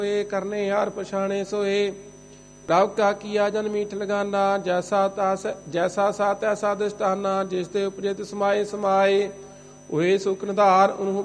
ਕਰਨੇ ਹਾਰ ਪਛਾਣੇ ਸੋਏ। ਰਬ ਕਾ ਕੀਆ ਜਨ ਮੀਠ ਲਗਾਨਾ, ਜੈਸਾ ਸਾ ਤੈਸਾ ਦਿਸਤਾਨਾ। ਜਿਸ ਤੇ ਉਪਜੇ ਤਿਸ ਸਮਾਏ ਸਮਾਏ, ਹੋਏ ਸੁਖ ਨਿਧਾਰ ਉਹਨੂੰ